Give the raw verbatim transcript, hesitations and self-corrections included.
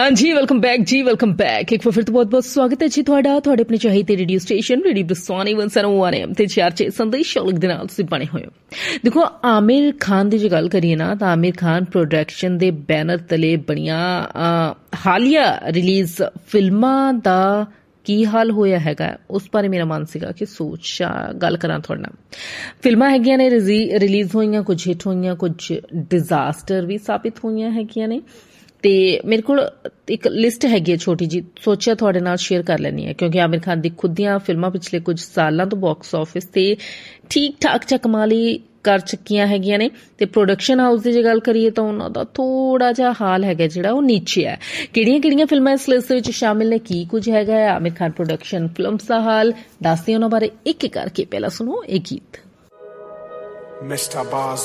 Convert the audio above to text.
हाँ जी, welcome back जी, welcome back. एक बार फिर तो बहुत बहुत स्वागत है जी ਤੁਹਾਡਾ ਤੁਹਾਡੇ ਆਪਣੇ ਚਾਹੀਦੇ ਰੇਡੀਓ ਸਟੇਸ਼ਨ ਰੇਡੀਓ ਬਰਸਾਨੀ ਇੱਕ ਸੌ ਇੱਕ ਐਮ ਤੇ ਚਾਰ ਛੇ ਸੰਦੇਸ਼ ਸ਼ੌਲਕ ਦੇ ਨਾਲ ਤੁਸੀਂ ਬਣੇ ਹੋਏ ਹੋ। ਦੇਖੋ, ਆਮਿਰ ਖਾਨ ਦੀ ਜੇ ਗੱਲ ਕਰੀਏ ਨਾ ਤਾਂ ਆਮਿਰ ਖਾਨ ਪ੍ਰੋਡਕਸ਼ਨ ਦੇ ਬੈਨਰ ਤਲੇ ਬਣੀਆਂ ਹਾਲੀਆ ਰਿਲੀਜ਼ ਫਿਲਮਾਂ ਦਾ ਕੀ ਹਾਲ ਹੋਇਆ ਹੈਗਾ, ਉਸ ਬਾਰੇ ਮੇਰਾ ਮਨ ਸੀਗਾ ਕਿ ਸੋਚ ਗੱਲ ਕਰਾਂ ਤੁਹਾਡੇ ਨਾਲ। ਫਿਲਮਾਂ ਹੈਗੀਆਂ ਨੇ ਰਿਲੀਜ਼ ਹੋਈਆਂ, ਕੁਝ ਹਿੱਟ ਹੋਈਆਂ, ਕੁਝ ਡਿਜ਼ਾਸਟਰ ਵੀ ਸਾਬਿਤ ਹੋਈਆਂ ਹੈਗੀਆਂ ਨੇ। ਤੇ ਮੇਰੇ ਕੋਲ ਇੱਕ ਲਿਸਟ ਹੈਗੀ ਹੈ ਛੋਟੀ ਜੀ, ਸੋਚਿਆ ਤੁਹਾਡੇ ਨਾਲ ਸ਼ੇਅਰ ਕਰ ਲੈਣੀ ਹੈ ਕਿਉਂਕਿ ਆਮਿਰ ਖਾਨ ਦੀ ਖੁਦ ਦੀਆਂ ਫਿਲਮਾਂ ਪਿਛਲੇ ਕੁਝ ਸਾਲਾਂ ਤੋਂ ਬਾਕਸ ਆਫਿਸ ਤੇ ਠੀਕ ਠਾਕ ਚ ਕਮਾਲੀ ਕਰ ਚੁੱਕੀਆਂ ਹੈਗੀਆਂ ਨੇ। ਤੇ ਪ੍ਰੋਡਕਸ਼ਨ ਹਾਊਸ ਦੀ ਜੇ ਗੱਲ ਕਰੀਏ ਤਾਂ ਉਹਨਾਂ ਦਾ ਥੋੜਾ ਜਿਹਾ ਹਾਲ ਹੈਗਾ ਜਿਹੜਾ ਉਹ ਨੀਚੇ ਹੈ। ਕਿਹੜੀਆਂ ਕਿਹੜੀਆਂ ਫਿਲਮਾਂ ਇਸ ਲਿਸਟ ਵਿੱਚ ਸ਼ਾਮਿਲ ਨੇ, ਕੀ ਕੁਝ ਹੈਗਾ ਹੈ ਆਮਿਰ ਖਾਨ ਪ੍ਰੋਡਕਸ਼ਨ ਫਿਲਮਸ ਦਾ ਹਾਲ, ਦੱਸਦੇ ਉਹਨਾਂ ਬਾਰੇ ਇੱਕ ਇੱਕ ਕਰਕੇ। ਪਹਿਲਾਂ ਸੁਣੋ ਇਹ ਗੀਤ।